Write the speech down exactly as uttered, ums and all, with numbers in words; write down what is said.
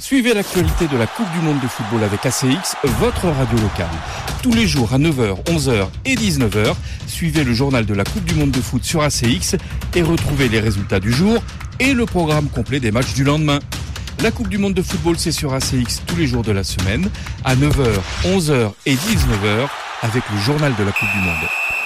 Suivez l'actualité de la Coupe du Monde de football avec A C X, votre radio locale. Tous les jours à neuf heures, onze heures et dix-neuf heures, suivez le journal de la Coupe du Monde de foot sur A C X et retrouvez les résultats du jour et le programme complet des matchs du lendemain. La Coupe du Monde de football, c'est sur A C X tous les jours de la semaine, à neuf heures, onze heures et dix-neuf heures, avec le journal de la Coupe du Monde.